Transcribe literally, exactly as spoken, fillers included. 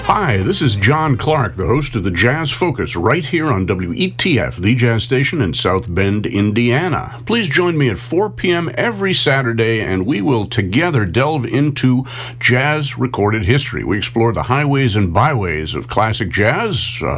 Hi, this is John Clark, the host of the Jazz Focus, right here on W E T F, the jazz station in South Bend, Indiana. Please join me at four p.m. every Saturday, and we will together delve into jazz recorded history. We explore the highways and byways of classic jazz, uh,